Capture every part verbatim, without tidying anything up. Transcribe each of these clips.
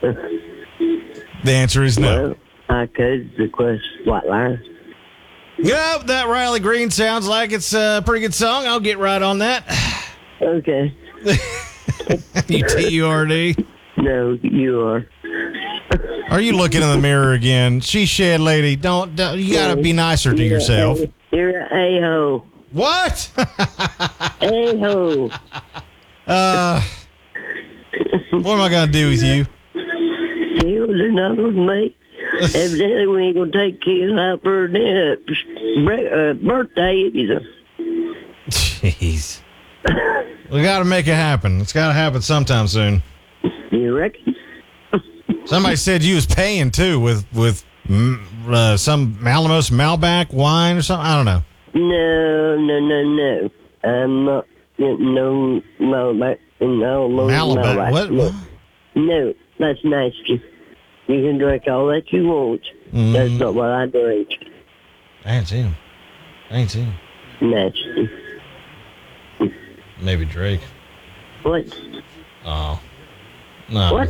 The answer is no. Well, I could request White Line. Yep, that Riley Green sounds like it's a pretty good song. I'll get right on that. Okay. You T U R D. No, you are. Are you looking in the mirror again? She shed lady. Don't, don't you gotta be nicer to You're yourself. A, you're an a-hole. What? A-hole. uh, what am I gonna do with you? He was another mate. Evidently, we ain't gonna take kids out for their uh, birthday either. Jeez. We gotta make it happen. It's gotta happen sometime soon. You reckon? Somebody said you was paying too with with mm, uh, some Malamos Malbec wine or something. I don't know. No, no, no, no. I'm not getting no Malbec. No, no Malabat. Malbec. What? No. No, that's nasty. You can drink all that you want. Mm. That's not what I drink. I ain't seen him. I ain't seen him. Nasty. Maybe Drake. What? Oh. No. What?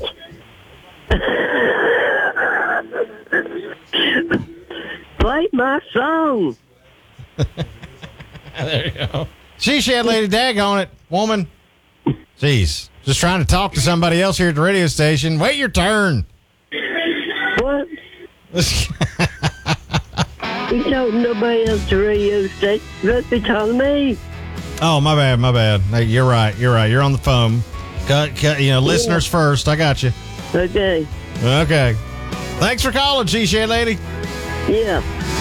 Play my song. There you go. She shed lady, daggone it, woman. Jeez. Just trying to talk to somebody else here at the radio station. Wait your turn. What? You talking to nobody else at the radio station. You must be talking to me. Oh, my bad, my bad. Hey, you're right, you're right. You're on the phone. Cut, cut, you know, listeners first. I got you. Okay. Okay. Thanks for calling, she shed lady. Yeah.